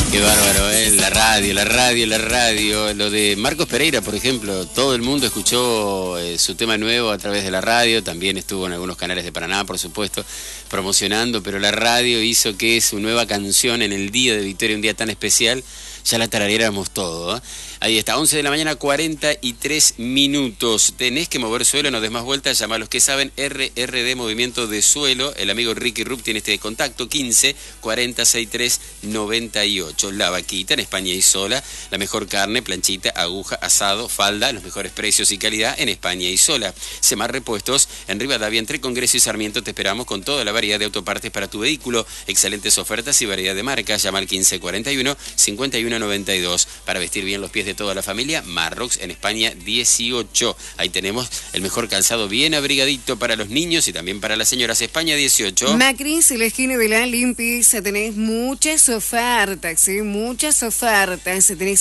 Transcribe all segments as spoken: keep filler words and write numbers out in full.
Qué bárbaro, ¿eh? La radio, la radio, la radio. Lo de Marcos Pereira, por ejemplo, todo el mundo escuchó eh, su tema nuevo a través de la radio, también estuvo en algunos canales de Paraná, por supuesto, promocionando, pero la radio hizo que su nueva canción en el día de Victoria, un día tan especial, ya la tarareáramos todo, ¿eh? Ahí está, once de la mañana, cuarenta y tres minutos. Tenés que mover suelo, no des más vueltas, llama a los que saben, R R D Movimiento de Suelo. El amigo Ricky Rupp tiene este contacto, quince cuarenta sesenta y tres noventa y ocho. La Vaquita, en España y Sola, la mejor carne, planchita, aguja, asado, falda, los mejores precios y calidad en España y Sola. Semar Repuestos, en Rivadavia, entre Congreso y Sarmiento, te esperamos con toda la variedad de autopartes para tu vehículo, excelentes ofertas y variedad de marcas. Llama al quince cuarenta y uno cincuenta y uno noventa y dos. Para vestir bien los pies de toda la familia, Marrox en España dieciocho. Ahí tenemos el mejor calzado bien abrigadito para los niños y también para las señoras. España dieciocho. Macris, la esquina de la limpieza, tenés muchas ofertas, ¿sí? Muchas ofertas. Tenés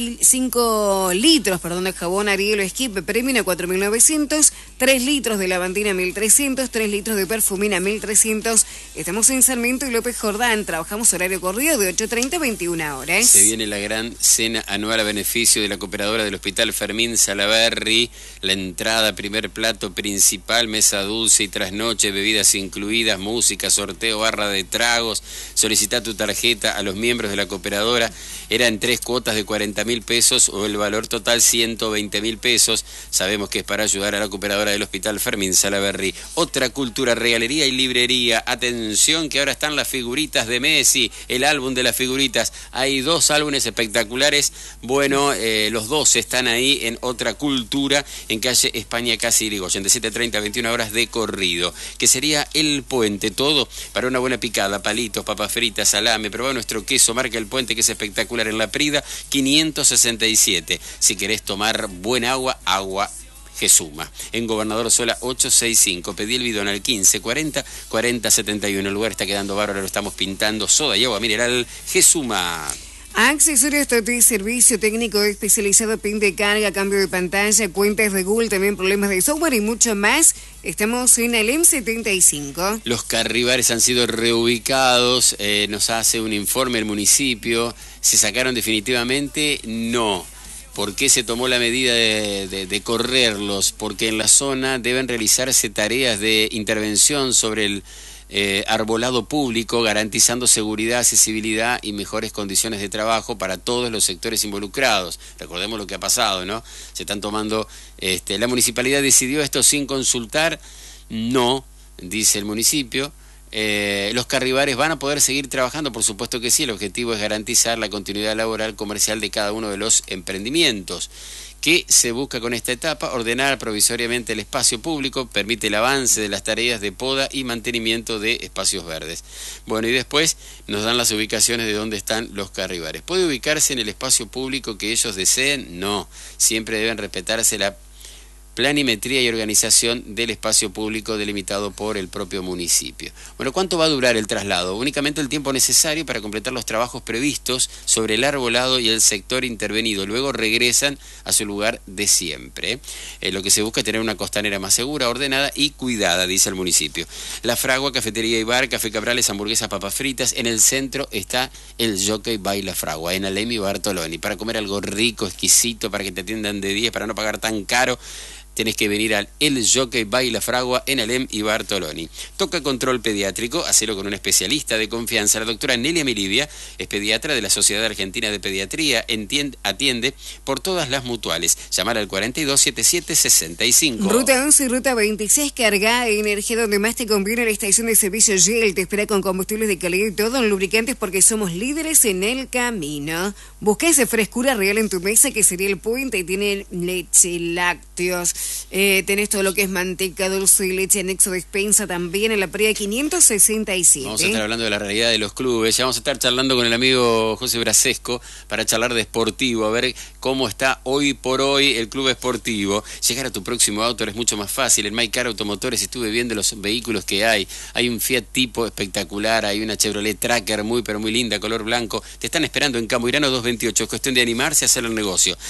cinco litros, perdón, de jabón Ariel o Skip Premium a cuatro mil novecientos, tres litros de lavandina a mil trescientos, tres litros de perfumina a mil trescientos. Estamos en Sarmiento y López Jordán. Trabajamos horario corrido de ocho treinta a veintiuna horas. Se viene la gran cena anual a beneficio de la cooperadora del Hospital Fermín Salaberry. La entrada, primer plato principal, mesa dulce y trasnoche, bebidas incluidas, música, sorteo, barra de tragos. Solicita tu tarjeta a los miembros de la cooperadora. Era en tres cuotas de cuarenta mil pesos o el valor total ciento veinte mil pesos. Sabemos que es para ayudar a la cooperadora del Hospital Fermín Salaberry. Otra cultura, regalería y librería. Atención que ahora están las figuritas de Messi, el álbum de las figuritas. Hay dos álbumes espectaculares. Bueno, eh, los dos están ahí en Otra Cultura, en calle España, casi Irigoyen, de siete treinta a veintiuna horas de corrido, que sería El Puente, todo para una buena picada, palitos, papas fritas, salame. Probá nuestro queso marca El Puente, que es espectacular, en La Prida quinientos sesenta y siete. Si querés tomar buen agua, agua Gesuma. En Gobernador Sola ochocientos sesenta y cinco. Pedí el bidón al quince cuarenta cuarenta setenta y uno. El lugar está quedando bárbaro, lo estamos pintando. Soda y agua mineral Gesuma. Accesorios Toti, servicio técnico especializado, pin de carga, cambio de pantalla, cuentas de Google, también problemas de software y mucho más. Estamos en el M setenta y cinco. Los carribares han sido reubicados, eh, nos hace un informe el municipio. ¿Se sacaron definitivamente? No. ¿Por qué se tomó la medida de, de, de correrlos? Porque en la zona deben realizarse tareas de intervención sobre el Eh, arbolado público, garantizando seguridad, accesibilidad y mejores condiciones de trabajo para todos los sectores involucrados. Recordemos lo que ha pasado, ¿no? Se están tomando, este, la municipalidad decidió esto sin consultar. No, dice el municipio. Eh, los carribares van a poder seguir trabajando, por supuesto que sí. El objetivo es garantizar la continuidad laboral comercial de cada uno de los emprendimientos. ¿Qué se busca con esta etapa? Ordenar provisoriamente el espacio público, permite el avance de las tareas de poda y mantenimiento de espacios verdes. Bueno, y después nos dan las ubicaciones de dónde están los carribares. ¿Puede ubicarse en el espacio público que ellos deseen? No, siempre deben respetarse la planimetría y organización del espacio público delimitado por el propio municipio. Bueno, ¿cuánto va a durar el traslado? Únicamente el tiempo necesario para completar los trabajos previstos sobre el arbolado y el sector intervenido. Luego regresan a su lugar de siempre. Eh, lo que se busca es tener una costanera más segura, ordenada y cuidada, dice el municipio. La Fragua, cafetería y bar, café Cabrales, hamburguesas, papas fritas. En el centro está el Jockey by La Fragua, en Alem y Bartoloni. Para comer algo rico, exquisito, para que te atiendan de diez, para no pagar tan caro, tenés que venir al El Jockey by La Fragua en Alem y Bartoloni. Toca control pediátrico, hacelo con un especialista de confianza. La doctora Nelia Milivia es pediatra de la Sociedad Argentina de Pediatría, entiende, atiende por todas las mutuales. Llamar al cuarenta y dos setenta y siete sesenta y cinco. Ruta once y Ruta veintiséis, carga energía donde más te conviene. La estación de servicio Shell te espera con combustibles de calidad y todo en lubricantes, porque somos líderes en el camino. Busca esa frescura real en tu mesa, que sería El Puente. Tiene leche, lácteos, Eh, tenés todo lo que es manteca, dulce y leche, anexo despensa también en La Prida quinientos sesenta y siete. Vamos a estar hablando de la realidad de los clubes. Ya vamos a estar charlando con el amigo José Brasesco para charlar de Sportivo, a ver cómo está hoy por hoy el club esportivo. Llegar a tu próximo auto es mucho más fácil. En MyCar Automotores estuve viendo los vehículos que hay. Hay un Fiat Tipo espectacular, hay una Chevrolet Tracker muy pero muy linda, color blanco. Te están esperando en Campo Irano doscientos veintiocho. Es cuestión de animarse a hacer el negocio.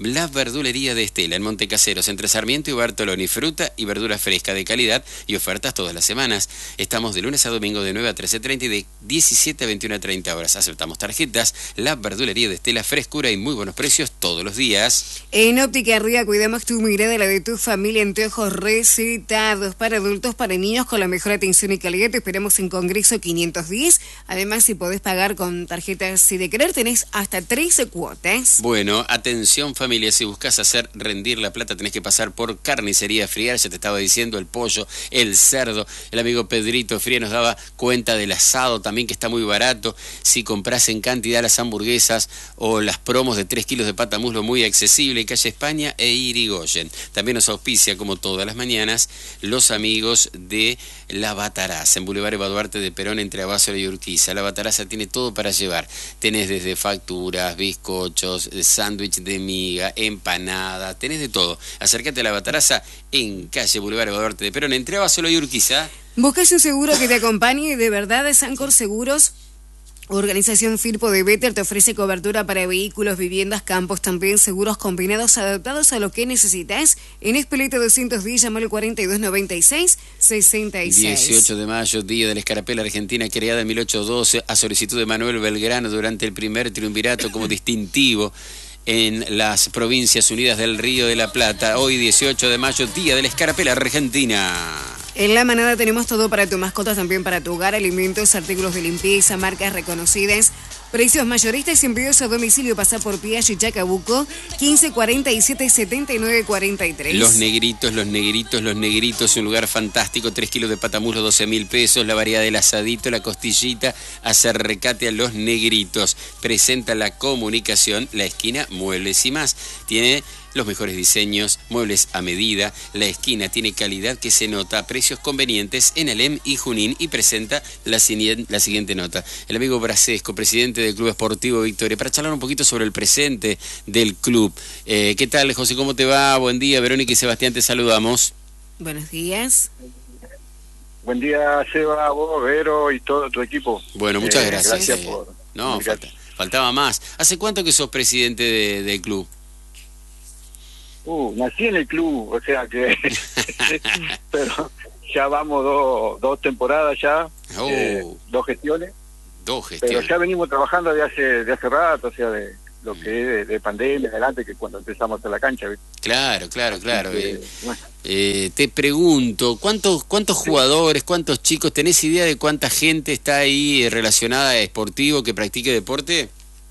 La verdulería de Estela, en Montecaseros, entre Sarmiento y Bartoloni. Fruta y verdura fresca de calidad y ofertas todas las semanas. Estamos de lunes a domingo de nueve a trece treinta y de diecisiete a veintiuna treinta horas. Aceptamos tarjetas. La verdulería de Estela, frescura y muy buenos precios todos los días. En Óptica Ría cuidamos tu mirada, la de tu familia. Anteojos recetados para adultos, para niños, con la mejor atención y calidad. Te esperamos en Congreso quinientos diez. Además, si podés pagar con tarjetas, si de querer, tenés hasta trece cuotas. Bueno, atención familia, si buscas hacer rendir la plata tenés que pasar por Carnicería Friar. Ya te estaba diciendo, el pollo, el cerdo. El amigo Pedrito Fría nos daba cuenta del asado también, que está muy barato. Si compras en cantidad las hamburguesas o las promos de tres kilos de pata muslo, muy accesible. Calle España e Irigoyen. También nos auspicia, como todas las mañanas, los amigos de La Bataraza, en Boulevard Eva Duarte de Perón, entre Abasolo y Urquiza. La Bataraza tiene todo para llevar. Tenés desde facturas, bizcochos, sándwich de miga, empanadas, tenés de todo. Acércate a La Bataraza en calle Boulevard Eva Duarte de Perón, entre Abasolo y Urquiza. Buscas un seguro que te acompañe, de verdad. Sancor Seguros, Organización Firpo de Better, te ofrece cobertura para vehículos, viviendas, campos, también seguros combinados adaptados a lo que necesitas. En Espeleta doscientos diez, llama al cuarenta y dos noventa y seis sesenta y seis. dieciocho de mayo, día de la escarapela argentina, creada en mil ochocientos doce a solicitud de Manuel Belgrano durante el primer triunvirato como distintivo en las Provincias Unidas del Río de la Plata. Hoy, dieciocho de mayo, día de la escarapela argentina. En La Manada tenemos todo para tu mascota, también para tu hogar, alimentos, artículos de limpieza, marcas reconocidas, precios mayoristas y envíos a domicilio. Pasa por Piaggio y Chacabuco, quince cuarenta y siete setenta y nueve cuarenta y tres. Los negritos, los negritos, los negritos, un lugar fantástico. tres kilos de patamuslo, doce mil pesos. La variedad del asadito, la costillita, hacer recate a los negritos. Presenta la comunicación, la esquina Muebles y Más. Tiene los mejores diseños, muebles a medida. La esquina tiene calidad que se nota, precios convenientes en Alem y Junín, y presenta la, la siguiente nota. El amigo Brasesco, presidente del Club Esportivo Victoria, para charlar un poquito sobre el presente del club. Eh, ¿Qué tal, José? ¿Cómo te va? Buen día. Verónica y Sebastián, te saludamos. Buenos días. Buen día, Seba, vos, Vero y todo tu equipo. Bueno, muchas eh, gracias. Gracias eh, por... No, falta, faltaba más. ¿Hace cuánto que sos presidente de, del club? Uh, nací en el club, o sea que... pero ya vamos dos, dos temporadas ya, Oh. eh, dos gestiones. Dos Pero gestiones. ya venimos trabajando de hace, de hace rato, o sea, de lo que es de, de pandemia adelante, que cuando empezamos a la cancha. ¿Viste? Claro, claro, claro. Así que, Eh, bueno. eh, te pregunto, ¿cuántos cuántos jugadores, cuántos chicos, tenés idea de cuánta gente está ahí eh, relacionada a esportivo que practique deporte?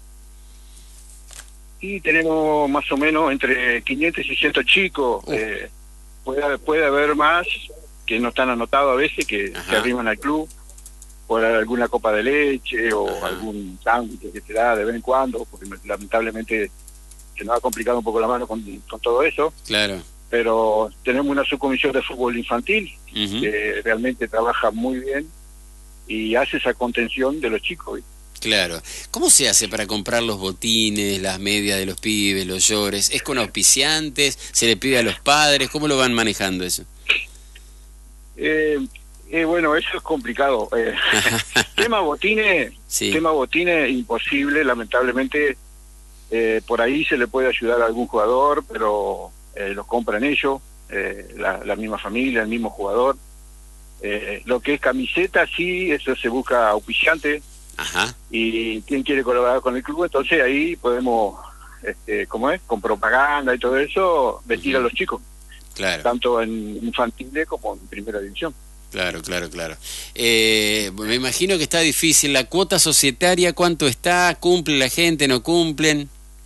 Y tenemos más o menos entre quinientos y ciento chicos. Uh. Eh, puede, puede haber más que no están anotados a veces, que Ajá. se arriman al club por alguna copa de leche o Ajá. algún sándwich que se da de vez en cuando, porque lamentablemente se nos ha complicado un poco la mano con, con todo eso. Claro. Pero tenemos una subcomisión de fútbol infantil Ujú. que realmente trabaja muy bien y hace esa contención de los chicos, ¿viste? Claro. ¿Cómo se hace para comprar los botines, las medias de los pibes, los llores? ¿Es con auspiciantes? ¿Se le pide a los padres? ¿Cómo lo van manejando eso? Eh, eh, bueno, eso es complicado. Eh, tema botines, Sí. tema botines imposible, lamentablemente. Eh, por ahí se le puede ayudar a algún jugador, pero eh, los compran ellos, eh, la, la misma familia, el mismo jugador. Eh, lo que es camiseta, sí, eso se busca auspiciante. Ajá. Y quien quiere colaborar con el club, entonces ahí podemos, este, ¿cómo es? Con propaganda y todo eso, vestir Uh-huh. a los chicos, Claro. tanto en infantiles como en primera división. Claro, claro, claro. Eh, me imagino que está difícil. ¿La cuota societaria cuánto está? ¿Cumple la gente? ¿No cumplen?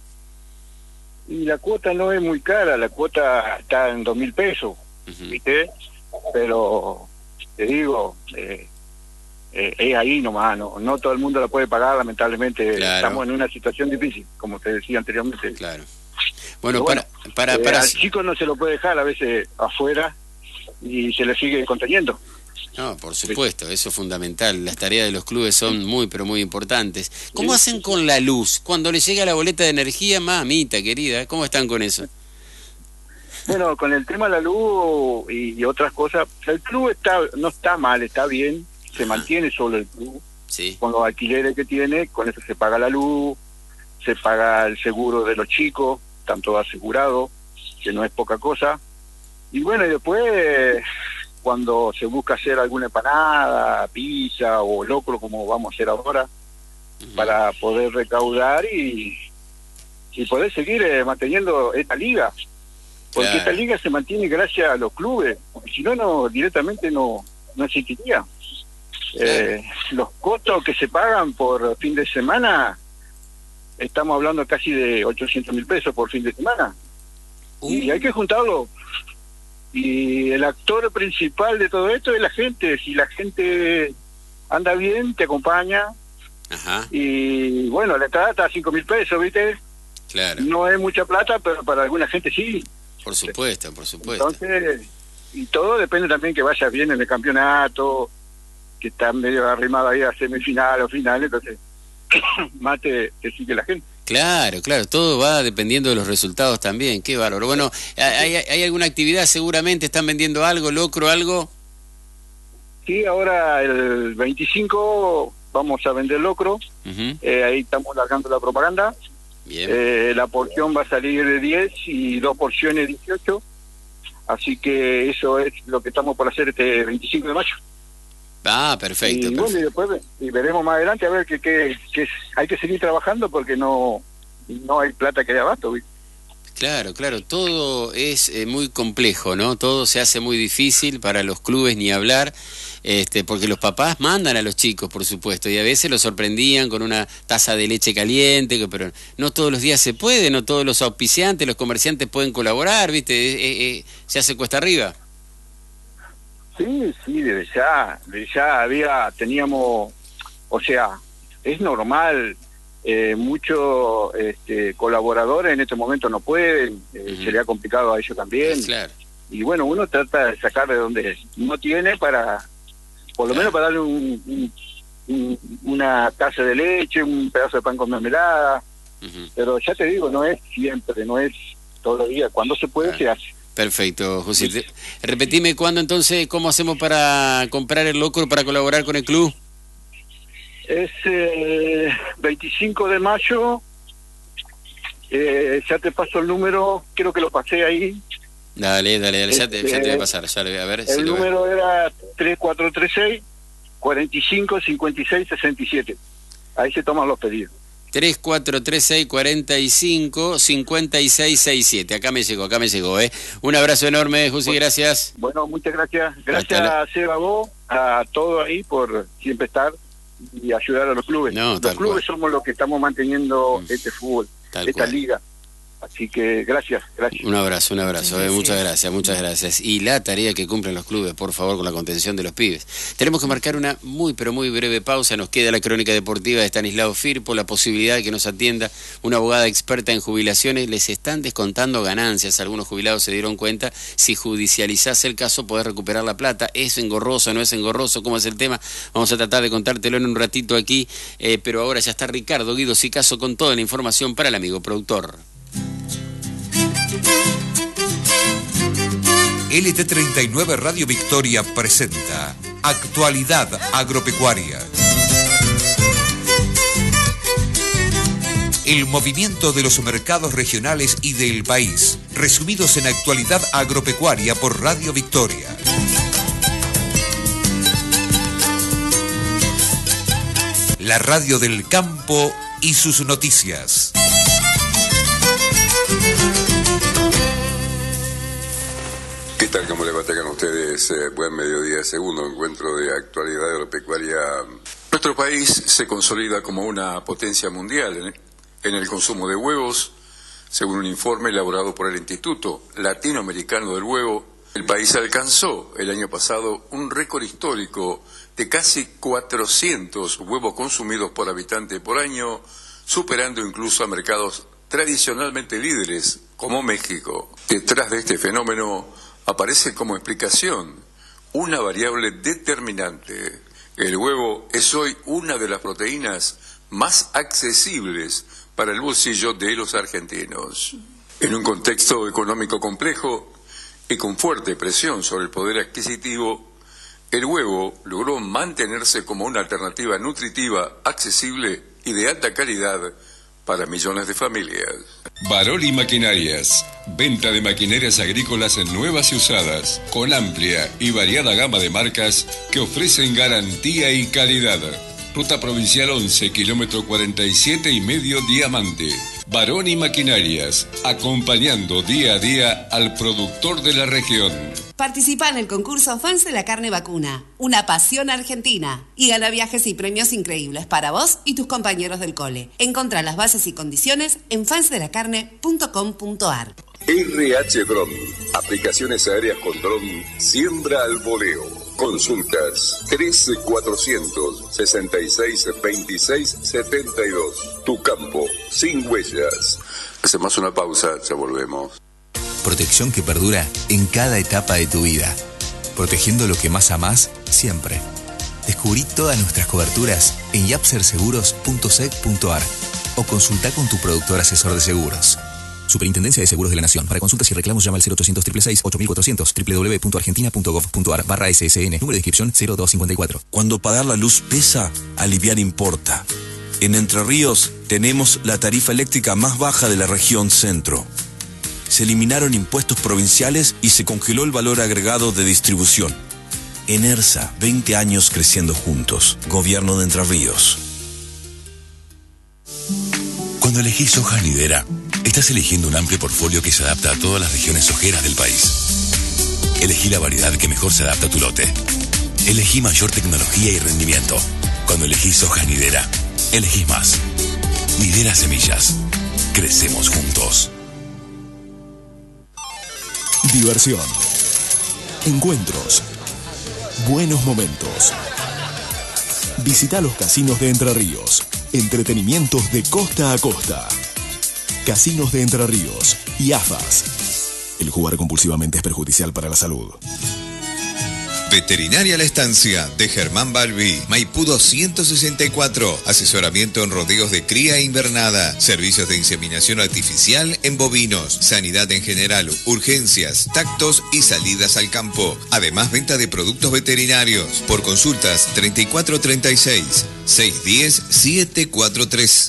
Y la cuota no es muy cara, la cuota está en dos mil pesos, Ujú. ¿viste? Pero, te digo, eh, eh, es ahí nomás, no, no todo el mundo la puede pagar, lamentablemente. Claro. Estamos en una situación difícil, como te decía anteriormente. Claro. Bueno, Pero bueno, para... para, Eh, para... al chico no se lo puede dejar a veces afuera y se le sigue conteniendo. No, por supuesto, eso es fundamental. Las tareas de los clubes son muy, pero muy importantes. ¿Cómo Sí, hacen sí, con la luz? Cuando les llega la boleta de energía, mamita querida, ¿cómo están con eso? Bueno, con el tema de la luz y, y otras cosas, el club está no está mal, está bien, se Ajá. mantiene solo el club, Sí. con los alquileres que tiene, con eso se paga la luz, se paga el seguro de los chicos, están todos asegurados, que no es poca cosa. Y bueno, y después, cuando se busca hacer alguna empanada, pizza o locro, como vamos a hacer ahora, uh-huh. para poder recaudar y, y poder seguir eh, manteniendo esta liga. Porque claro. esta liga se mantiene gracias a los clubes, porque si no, no directamente no, no existiría. Claro. Eh, los costos que se pagan por fin de semana, estamos hablando casi de ochocientos mil pesos por fin de semana. Uh. Y hay que juntarlo. Y el actor principal de todo esto es la gente. Si la gente anda bien, te acompaña. Ajá. Y bueno, la entrada está a cinco mil pesos, ¿viste? Claro. No es mucha plata, pero para alguna gente sí. Por supuesto, por supuesto. Entonces, y todo depende también que vayas bien en el campeonato, que está medio arrimado ahí a semifinal o final, entonces más te, te sigue la gente. Claro, claro, todo va dependiendo de los resultados también, qué bárbaro. Bueno, ¿hay, hay alguna actividad seguramente? ¿Están vendiendo algo, locro, algo? Sí, ahora el veinticinco vamos a vender locro, uh-huh. eh, ahí estamos largando la propaganda. Bien. Eh, la porción va a salir de diez y dos porciones dieciocho, así que eso es lo que estamos por hacer este veinticinco de mayo. Ah, perfecto. Y perfecto. bueno, y después y veremos más adelante a ver que, que, que hay que seguir trabajando porque no no hay plata que dé abasto, ¿viste? Claro, claro, todo es eh, muy complejo, ¿no? Todo se hace muy difícil para los clubes, ni hablar, este, porque los papás mandan a los chicos, por supuesto, y a veces los sorprendían con una taza de leche caliente, pero no todos los días se puede, no todos los auspiciantes, los comerciantes pueden colaborar, ¿viste? Eh, eh, se hace cuesta arriba. Sí, sí, desde ya, desde ya había, teníamos, o sea, es normal, eh, muchos este, colaboradores en este momento no pueden, eh, uh-huh. sería complicado a ellos también, claro. Y bueno, uno trata de sacar de donde no tiene para, por lo claro. menos para darle un, un, un, una taza de leche, un pedazo de pan con mermelada, uh-huh. pero ya te digo, no es siempre, no es todos los días, cuando se puede claro. se hace. Perfecto, José. Sí. Repetime cuándo entonces, cómo hacemos para comprar el locro, para colaborar con el club. Es eh, veinticinco de mayo, eh, ya te paso el número, creo que lo pasé ahí. Dale, dale, dale, ya te, ya te voy a pasar, ya le voy a ver. El si número era tres cuatro tres seis, cuatro cinco, cinco seis, seis siete. Ahí se toman los pedidos. tres cuatro tres seis, cuatro cinco, cinco seis seis siete. Acá me llegó, acá me llegó, ¿eh? Un abrazo enorme, José, bueno, gracias. Bueno, muchas gracias. Gracias a Seba, vos, a todos ahí por siempre estar y ayudar a los clubes. No, los clubes cual. somos los que estamos manteniendo mm. este fútbol, tal esta cual. liga. Así que gracias, gracias. Un abrazo, un abrazo, eh, muchas gracias, muchas gracias. Y la tarea que cumplen los clubes, por favor, con la contención de los pibes. Tenemos que marcar una muy, pero muy breve pausa. Nos queda la crónica deportiva de Estanislao Firpo, la posibilidad de que nos atienda una abogada experta en jubilaciones. Les están descontando ganancias. Algunos jubilados se dieron cuenta. Si judicializase el caso, podés recuperar la plata. ¿Es engorroso, no es engorroso? ¿Cómo es el tema? Vamos a tratar de contártelo en un ratito aquí. Eh, pero ahora ya está Ricardo Guido Sicaso con toda la información para el amigo productor. L T treinta y nueve Radio Victoria presenta Actualidad Agropecuaria. El movimiento de los mercados regionales y del país, resumidos en Actualidad Agropecuaria por Radio Victoria. La radio del campo y sus noticias. ¿Qué tal? ¿Cómo le va? Tengan ustedes eh, buen mediodía, segundo encuentro de actualidad agropecuaria. Nuestro país se consolida como una potencia mundial en, en el consumo de huevos. Según un informe elaborado por el Instituto Latinoamericano del Huevo, el país alcanzó el año pasado un récord histórico de casi cuatrocientos huevos consumidos por habitante por año, superando incluso a mercados tradicionalmente líderes como México. Detrás de este fenómeno aparece como explicación una variable determinante. El huevo es hoy una de las proteínas más accesibles para el bolsillo de los argentinos. En un contexto económico complejo y con fuerte presión sobre el poder adquisitivo, el huevo logró mantenerse como una alternativa nutritiva, accesible y de alta calidad para millones de familias. Baroni Maquinarias. Venta de maquinarias agrícolas en nuevas y usadas, con amplia y variada gama de marcas que ofrecen garantía y calidad. Ruta Provincial once, kilómetro cuarenta y siete y medio Diamante. Baroni Maquinarias, acompañando día a día al productor de la región. Participa en el concurso Fans de la Carne Vacuna, una pasión argentina, y gana viajes y premios increíbles para vos y tus compañeros del cole. Encontrá las bases y condiciones en fans de la carne punto com punto a r. R H Drone, aplicaciones aéreas con dron, siembra al voleo. Consultas trece cuatrocientos sesenta y seis veintiséis setenta y dos. Tu campo, sin huellas. Hacemos una pausa, ya volvemos. Protección que perdura en cada etapa de tu vida. Protegiendo lo que más amás, siempre. Descubrí todas nuestras coberturas en yapser seguros punto sec punto a r o consulta con tu productor asesor de seguros. Superintendencia de Seguros de la Nación. Para consultas y reclamos llama al cero ochocientos, seiscientos sesenta y seis, ocho mil cuatrocientos, doble u doble u doble u punto argentina punto gov punto a r barra S S N, número de inscripción cero dos cincuenta y cuatro. Cuando pagar la luz pesa, aliviar importa. En Entre Ríos tenemos la tarifa eléctrica más baja de la región centro. Se eliminaron impuestos provinciales y se congeló el valor agregado de distribución. Enersa, veinte años creciendo juntos. Gobierno de Entre Ríos. Cuando elegís soja Nidera, estás eligiendo un amplio portfolio que se adapta a todas las regiones sojeras del país. Elegí la variedad que mejor se adapta a tu lote. Elegí mayor tecnología y rendimiento. Cuando elegís soja Nidera, elegís más. Nidera Semillas. Crecemos juntos. Diversión. Encuentros. Buenos momentos. Visita los casinos de Entre Ríos. Entretenimientos de costa a costa. Casinos de Entre Ríos y A F A S. El jugar compulsivamente es perjudicial para la salud. Veterinaria La Estancia, de Germán Balbi, Maipú doscientos sesenta y cuatro. Asesoramiento en rodeos de cría e invernada. Servicios de inseminación artificial en bovinos. Sanidad en general, urgencias, tactos y salidas al campo. Además, venta de productos veterinarios. Por consultas, treinta y cuatro treinta y seis, seiscientos diez, setecientos cuarenta y tres.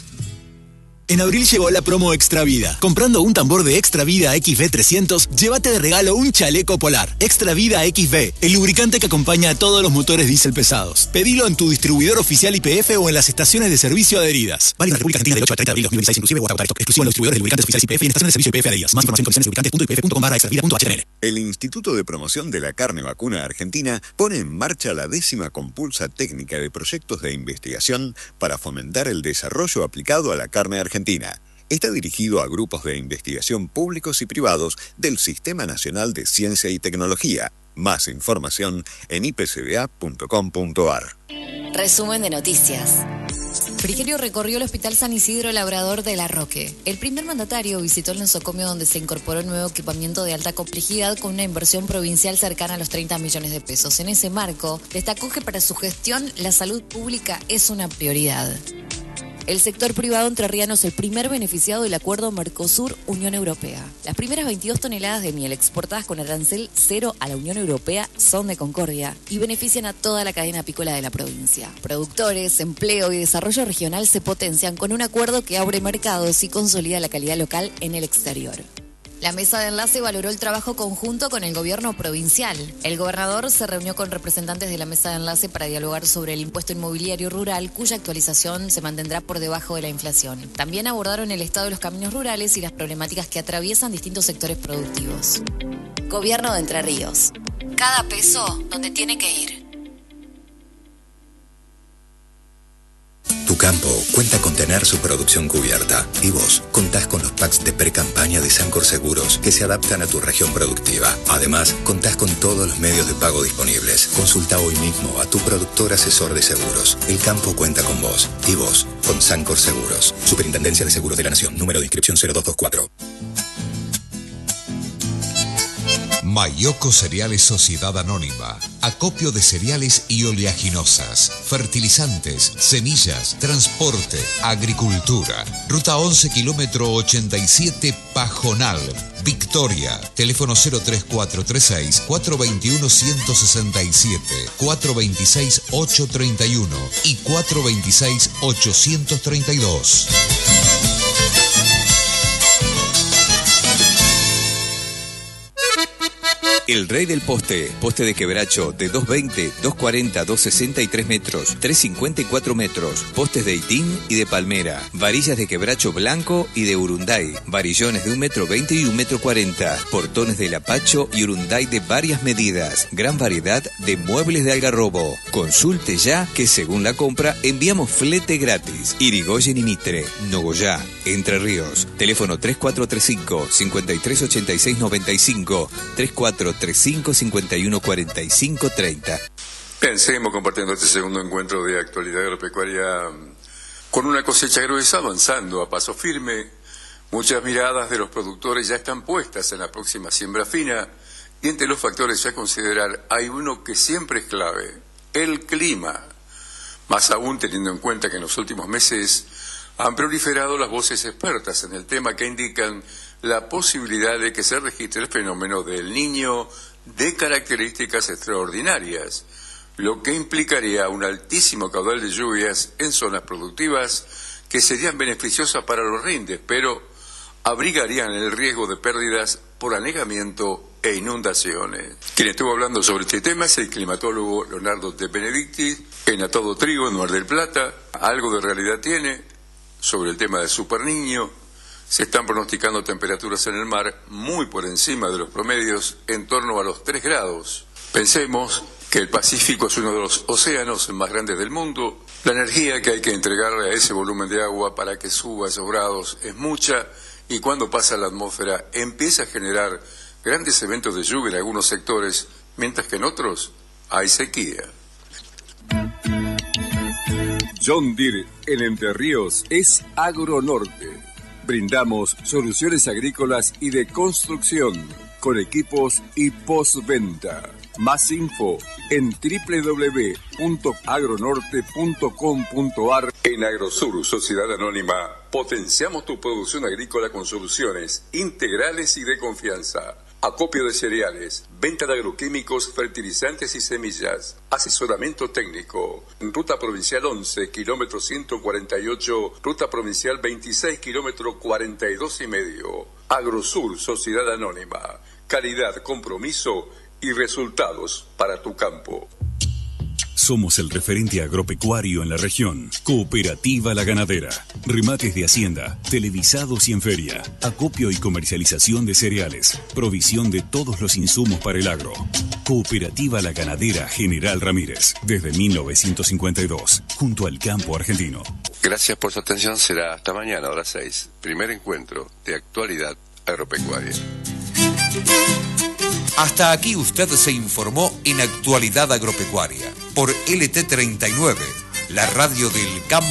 En abril llegó la promo Extra Vida. Comprando un tambor de Extra Vida X V trescientos, llévate de regalo un chaleco polar. Extra Vida X V, el lubricante que acompaña a todos los motores diésel pesados. Pedilo en tu distribuidor oficial Y P F o en las estaciones de servicio adheridas. Válido en la República Argentina del ocho al treinta de abril de dos mil dieciséis, inclusive o hasta stock. Exclusivo en los distribuidores de lubricantes oficiales Y P F y en estaciones de servicio Y P F adheridas. Más información en condiciones lubricantes punto y p f punto com barra extra vida punto h t m l. El Instituto de Promoción de la Carne Vacuna Argentina pone en marcha la décima compulsa técnica de proyectos de investigación para fomentar el desarrollo aplicado a la carne argentina. Está dirigido a grupos de investigación públicos y privados del Sistema Nacional de Ciencia y Tecnología. Más información en i p c b a punto com punto a r. Resumen de noticias. Frigerio recorrió el Hospital San Isidro Labrador de La Roque. El primer mandatario visitó el nosocomio donde se incorporó el nuevo equipamiento de alta complejidad con una inversión provincial cercana a los treinta millones de pesos. En ese marco, destacó que para su gestión la salud pública es una prioridad. El sector privado entrerriano es el primer beneficiado del acuerdo Mercosur-Unión Europea. Las primeras veintidós toneladas de miel exportadas con arancel cero a la Unión Europea son de Concordia y benefician a toda la cadena apícola de la provincia. Productores, empleo y desarrollo regional se potencian con un acuerdo que abre mercados y consolida la calidad local en el exterior. La mesa de enlace valoró el trabajo conjunto con el gobierno provincial. El gobernador se reunió con representantes de la mesa de enlace para dialogar sobre el impuesto inmobiliario rural, cuya actualización se mantendrá por debajo de la inflación. También abordaron el estado de los caminos rurales y las problemáticas que atraviesan distintos sectores productivos. Gobierno de Entre Ríos. Cada peso donde tiene que ir. Tu campo cuenta con tener su producción cubierta y vos contás con los packs de pre-campaña de Sancor Seguros que se adaptan a tu región productiva. Además, contás con todos los medios de pago disponibles. Consulta hoy mismo a tu productor asesor de seguros. El campo cuenta con vos y vos con Sancor Seguros. Superintendencia de Seguros de la Nación. Número de inscripción cero dos dos cuatro. Mayoco Cereales Sociedad Anónima. Acopio de cereales y oleaginosas, fertilizantes, semillas, transporte, agricultura. Ruta once, kilómetro ochenta y siete, Pajonal, Victoria. Teléfono cero tres cuatro tres seis, cuatro dos uno, uno seis siete, cuatro dos seis, ocho tres uno y cuatro dos seis, ocho tres dos. El Rey del Poste, poste de quebracho de doscientos veinte, doscientos cuarenta, doscientos sesenta y tres metros, trescientos cincuenta y cuatro metros, postes de itín y de palmera, varillas de quebracho blanco y de urunday, varillones de un metro veinte y un metro cuarenta, portones de lapacho y urunday de varias medidas, gran variedad de muebles de Algarrobo. Consulte ya que según la compra enviamos flete gratis. Irigoyen y Mitre, Nogoyá, Entre Ríos. Teléfono tres cuatro tres cinco, cinco tres ocho seis nueve cinco, tres cuatro tres cinco, cinco uno cuatro cinco tres cero. Bien, seguimos compartiendo este segundo encuentro de actualidad agropecuaria con una cosecha gruesa avanzando a paso firme. Muchas miradas de los productores ya están puestas en la próxima siembra fina y entre los factores a considerar hay uno que siempre es clave, el clima. Más aún teniendo en cuenta que en los últimos meses han proliferado las voces expertas en el tema que indican la posibilidad de que se registre el fenómeno del Niño de características extraordinarias, lo que implicaría un altísimo caudal de lluvias en zonas productivas que serían beneficiosas para los rindes, pero abrigarían el riesgo de pérdidas por anegamiento e inundaciones. Quien estuvo hablando sobre este tema es el climatólogo Leonardo De Benedicti, en A Todo Trigo, en Mar del Plata. Algo de realidad tiene sobre el tema del superniño. Se están pronosticando temperaturas en el mar muy por encima de los promedios, en torno a los tres grados. Pensemos que el Pacífico es uno de los océanos más grandes del mundo. La energía que hay que entregarle a ese volumen de agua para que suba esos grados es mucha, y cuando pasa a la atmósfera empieza a generar grandes eventos de lluvia en algunos sectores, mientras que en otros hay sequía. John Deere en Entre Ríos es Agronorte. Brindamos soluciones agrícolas y de construcción con equipos y postventa. Más info en doble u doble u doble u punto agronorte punto com punto a r. En Agrosur, Sociedad Anónima, potenciamos tu producción agrícola con soluciones integrales y de confianza. Acopio de cereales, venta de agroquímicos, fertilizantes y semillas, asesoramiento técnico. Ruta Provincial once, kilómetro ciento cuarenta y ocho, Ruta Provincial veintiséis, kilómetro cuarenta y dos y medio. Agrosur, Sociedad Anónima. Calidad, compromiso y resultados para tu campo. Somos el referente agropecuario en la región. Cooperativa La Ganadera. Remates de hacienda, televisados y en feria. Acopio y comercialización de cereales. Provisión de todos los insumos para el agro. Cooperativa La Ganadera General Ramírez. Desde mil novecientos cincuenta y dos. Junto al campo argentino. Gracias por su atención. Será hasta mañana a las seis. Primer encuentro de actualidad agropecuaria. Hasta aquí usted se informó en Actualidad Agropecuaria por L T treinta y nueve, la radio del campo.